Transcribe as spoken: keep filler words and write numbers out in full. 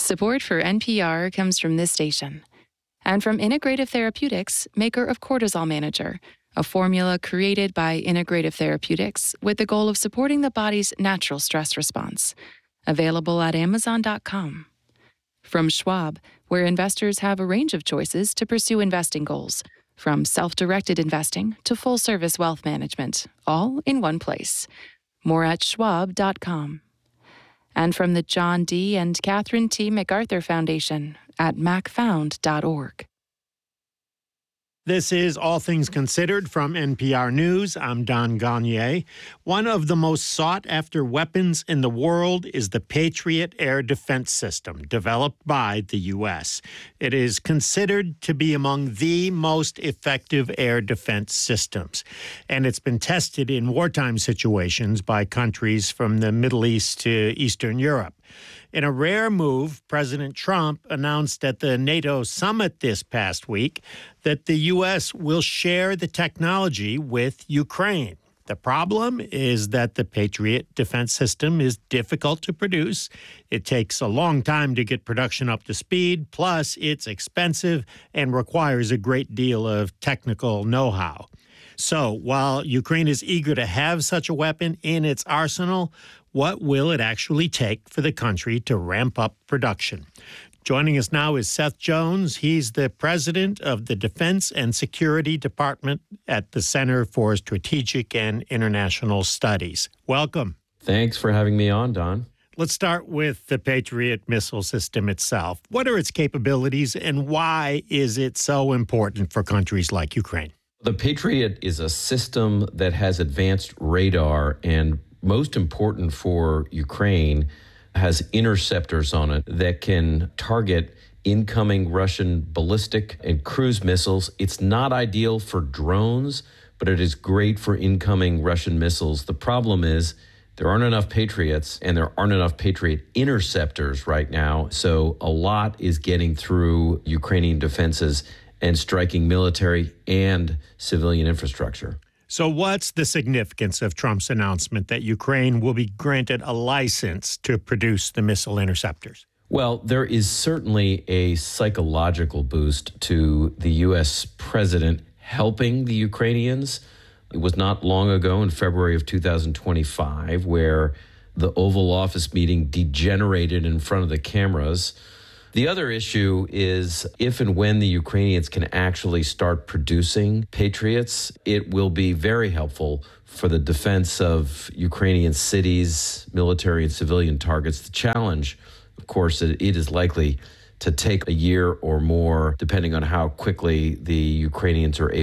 Support for N P R comes from this station and from Integrative Therapeutics, maker of Cortisol Manager, a formula created by Integrative Therapeutics with the goal of supporting the body's natural stress response. Available at amazon dot com. From Schwab, where investors have a range of choices to pursue investing goals, from self-directed investing to full-service wealth management, all in one place. More at schwab dot com. And from the John D. and Catherine T. MacArthur Foundation at mac found dot org. This is All Things Considered from N P R News. I'm Don Gagné. One of the most sought-after weapons in the world is the Patriot air defense system, developed by the U S. It is considered to be among the most effective air defense systems, and it's been tested in wartime situations by countries from the Middle East to Eastern Europe. In a rare move, President Trump announced at the NATO summit this past week that the U S will share the technology with Ukraine. The problem is that the Patriot defense system is difficult to produce. It takes a long time to get production up to speed, plus it's expensive and requires a great deal of technical know-how. So while Ukraine is eager to have such a weapon in its arsenal, what will it actually take for the country to ramp up production? Joining us now is Seth Jones. He's the president of the Defense and Security Department at the Center for Strategic and International Studies. Welcome. Thanks for having me on, Don. Let's start with the Patriot missile system itself. What are its capabilities and why is it so important for countries like Ukraine? The Patriot is a system that has advanced radar and, most important for Ukraine, has interceptors on it that can target incoming Russian ballistic and cruise missiles. It's not ideal for drones, but it is great for incoming Russian missiles. The problem is there aren't enough Patriots and there aren't enough Patriot interceptors right now. So a lot is getting through Ukrainian defenses and striking military and civilian infrastructure. So what's the significance of Trump's announcement that Ukraine will be granted a license to produce the missile interceptors? Well, there is certainly a psychological boost to the U S president helping the Ukrainians. It was not long ago in February of two thousand twenty-five where the Oval Office meeting degenerated in front of the cameras. The other issue is if and when the Ukrainians can actually start producing Patriots, it will be very helpful for the defense of Ukrainian cities, military and civilian targets. The challenge, of course, it is likely to take a year or more, depending on how quickly the Ukrainians are able